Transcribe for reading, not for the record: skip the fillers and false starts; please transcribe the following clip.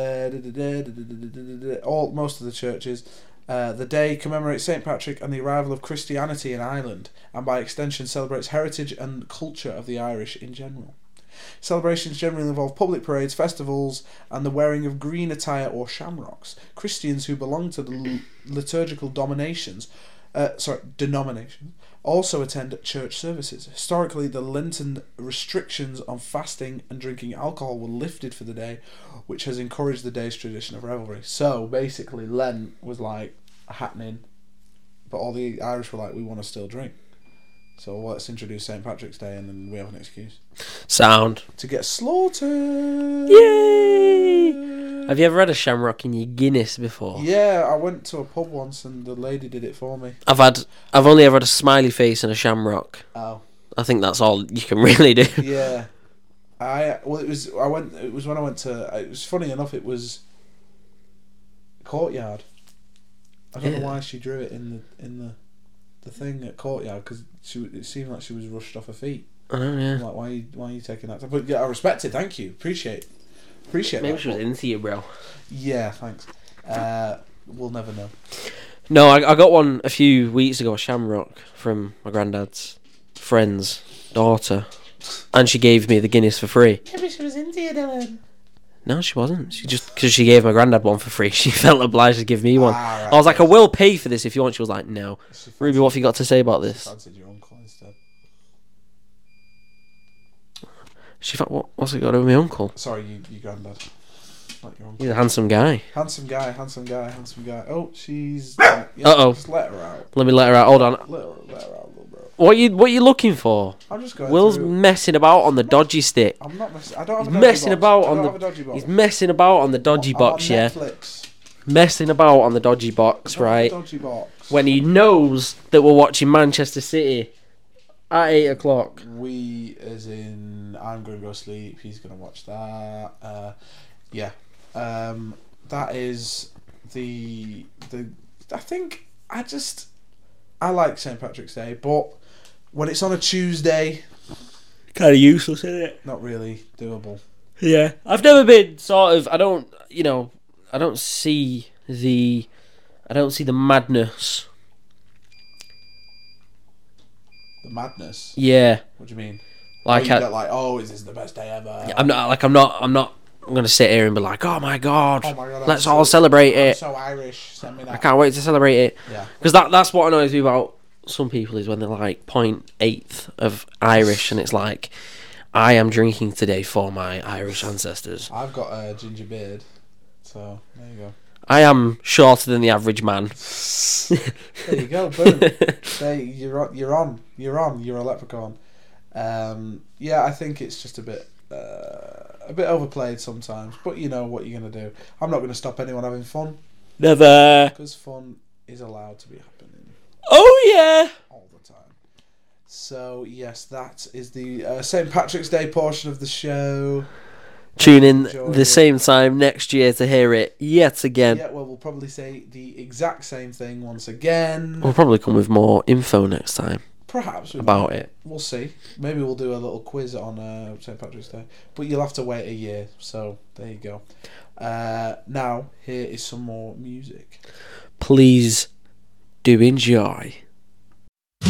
Most of the churches. The day commemorates St. Patrick and the arrival of Christianity in Ireland, and by extension celebrates heritage and culture of the Irish in general. Celebrations generally involve public parades, festivals, and the wearing of green attire or shamrocks. Christians who belong to the liturgical denominations also attend church services. Historically, the Lenten restrictions on fasting and drinking alcohol were lifted for the day, which has encouraged the day's tradition of revelry. So basically, Lent was like happening, but all the Irish were like, we want to still drink. So let's introduce St. Patrick's Day, and then we have an excuse. Sound. To get slaughtered. Yay! Have you ever had a shamrock in your Guinness before? Yeah, I went to a pub once and the lady did it for me. I've only ever had a smiley face and a shamrock. Oh. I think that's all you can really do. Yeah. It was when I went to, it was funny enough, it was Courtyard. I don't know why she drew it in the thing at Courtyard, because it seemed like she was rushed off her feet. Oh yeah. I'm like, why are you taking that time? But yeah, I respect it. Thank you. Appreciate Maybe that. she was into you, bro. Yeah, thanks. We'll never know. No, I got one a few weeks ago, a shamrock from my granddad's friend's daughter, and she gave me the Guinness for free. Maybe she was into you, Dylan. No, she wasn't. She just, because she gave my granddad one for free, she felt obliged to give me one. Right. I was like, I will pay for this if you want. She was like, no. Ruby, what have you got to say about this? She fancied your uncle instead. What's it got to do with my uncle? Sorry, your granddad. Not your uncle. He's a handsome guy. Handsome guy. Oh, she's... Uh-oh. Just let her out. Let me let her out. Hold on. Let her out, little bro. What you looking for? I'm just going Will's through... messing about on the dodgy stick. I'm not messing... I don't have a He's dodgy messing box. about I on don't the... have a dodgy box. He's messing about on the dodgy box, I'm on yeah. Netflix. Messing about on the dodgy box, right? Dodgy box. When he knows that we're watching Manchester City at 8 o'clock. We, as in, I'm going to go sleep. He's going to watch that. Yeah. That is the. I think I like St. Patrick's Day, but when it's on a Tuesday, Kind of useless, isn't it? not really doable. Yeah. I've never been sort of... I don't see the madness. The madness. Yeah. What do you mean? Like, you're not like, is this the best day ever? I'm not going to sit here and be like, oh my god, I'm let's all celebrate I'm it. so Irish. Send me that. I can't wait to celebrate it. Yeah. Because that's what annoys me about some people, is when they're like 0.8 of Irish, and it's like, I am drinking today for my Irish ancestors. I've got a ginger beard, so there you go. I am shorter than the average man. There you go, boom. You're on. You're a leprechaun. Yeah, I think it's just a bit overplayed sometimes, but you know what you're gonna do. I'm not gonna stop anyone having fun. Never. Because fun is allowed to be happening Oh yeah. all the time. So yes, that is the St. Patrick's Day portion of the show. Tune in Enjoy the it. same time next year to hear it yet again. Yeah, well, we'll probably say the exact same thing once again. We'll probably come with more info next time Perhaps about it. We'll see. Maybe we'll do a little quiz on St. Patrick's Day. But you'll have to wait a year, so there you go. Now, here is some more music. Please do enjoy.